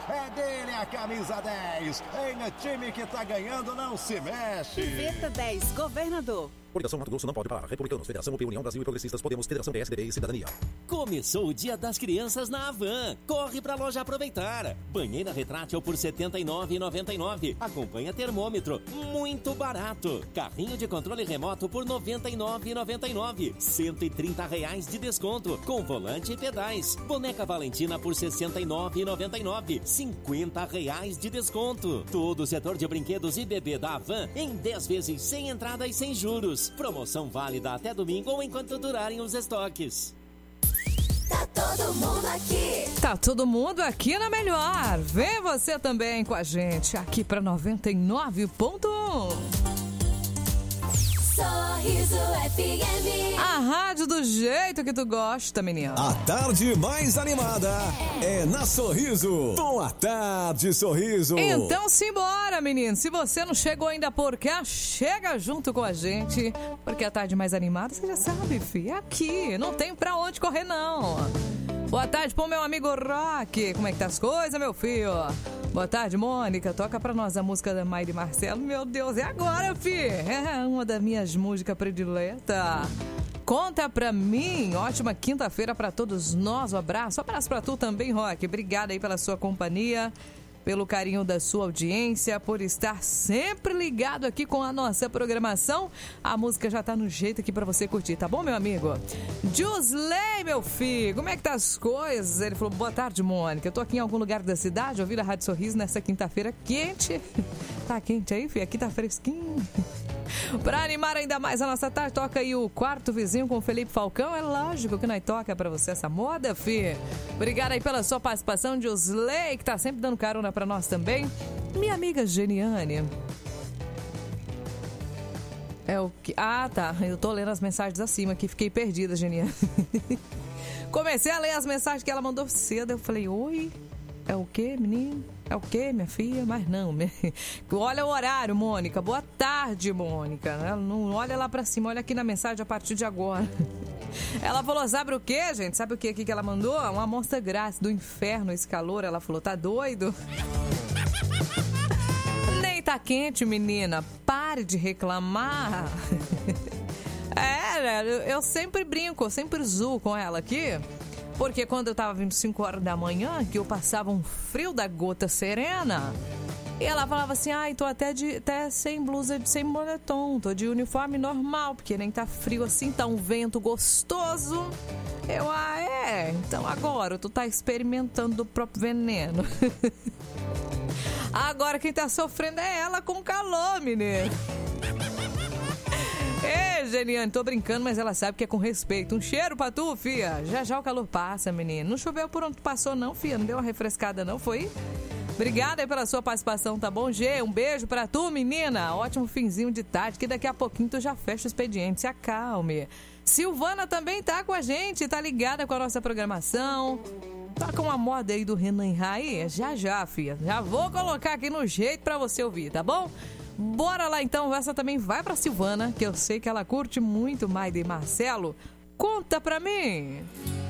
É dele a camisa 10. Em time que tá ganhando não se mexe. Piveta 10, governador. Coligação Mato Grosso não pode parar. Republicanos, Federação UP, União Brasil e Progressistas, Podemos, Federação PSDB e Cidadania. Começou o Dia das Crianças na Havan. Corre pra loja aproveitar. Banheira retrátil por R$ 79,99. Acompanha termômetro. Muito barato. Carrinho de controle remoto por R$ 99,99. R$ 130 de desconto. Com volante e pedais. Boneca Valentina por R$ 69,99. R$ 50 de desconto. Todo o setor de brinquedos e bebê da Havan em 10 vezes sem entrada e sem juros. Promoção válida até domingo ou enquanto durarem os estoques. Tá todo mundo aqui. Tá todo mundo aqui na melhor. Vem você também com a gente aqui pra 99.1. Sorriso FM. A rádio do jeito que tu gosta, menino. A tarde mais animada é na Sorriso. Boa tarde, Sorriso. Então simbora, menino. Se você não chegou ainda por cá, chega junto com a gente. Porque a tarde mais animada, você já sabe, fi, é aqui. Não tem pra onde correr, não. Boa tarde pro meu amigo Rock. Como é que tá as coisas, meu filho? Boa tarde, Mônica. Toca pra nós a música da Mayra e Marcelo. Meu Deus, é agora, fi. É uma das minhas músicas prediletas. Conta pra mim. Ótima quinta-feira pra todos nós. Um abraço. Um abraço pra tu também, Rock. Obrigada aí pela sua companhia, pelo carinho da sua audiência, por estar sempre ligado aqui com a nossa programação. A música já tá no jeito aqui pra você curtir, tá bom, meu amigo? Jusley, meu filho, como é que tá as coisas? Ele falou, boa tarde, Mônica. Eu tô aqui em algum lugar da cidade, ouvindo a Rádio Sorriso nessa quinta-feira quente. Tá quente aí, filho? Aqui tá fresquinho. Pra animar ainda mais a nossa tarde, toca aí o Quarto Vizinho com o Felipe Falcão. É lógico que nós toca pra você essa moda, fi. Obrigada aí pela sua participação, Josley, que tá sempre dando carona pra nós também. Minha amiga Geniane. É o que... Ah, tá. Eu tô lendo as mensagens acima aqui, fiquei perdida, Geniane. Comecei a ler as mensagens que ela mandou cedo. Eu falei, oi, é o quê, menino? É o quê, minha filha? Mas não. Olha o horário, Mônica. Boa tarde, Mônica. Não olha lá pra cima, olha aqui na mensagem a partir de agora. Ela falou, sabe o quê, gente? Sabe o que aqui que ela mandou? Uma amostra grátis do inferno, esse calor. Ela falou, tá doido? Nem tá quente, menina. Pare de reclamar. Eu sempre brinco, eu sempre zoo com ela aqui. Porque quando eu tava vindo 5 horas da manhã, que eu passava um frio da gota serena, e ela falava assim, ai, tô até sem blusa, sem moletom, tô de uniforme normal, porque nem tá frio assim, tá um vento gostoso. Eu, então agora tu tá experimentando do próprio veneno. Agora quem tá sofrendo é ela com calor, menino. Ei, Geniane, tô brincando, mas ela sabe que é com respeito. Um cheiro pra tu, fia. Já já o calor passa, menino. Não choveu por onde tu passou, não, fia. Não deu uma refrescada, não, foi? Obrigada aí pela sua participação, tá bom, Gê? Um beijo pra tu, menina. Ótimo finzinho de tarde, que daqui a pouquinho tu já fecha o expediente. Se acalme. Silvana também tá com a gente, tá ligada com a nossa programação. Tá com uma moda aí do Renan Rai? Já, fia. Já vou colocar aqui no jeito pra você ouvir, tá bom? Bora lá então, essa também vai pra Silvana, que eu sei que ela curte muito Mayra e Marcelo. Conta pra mim!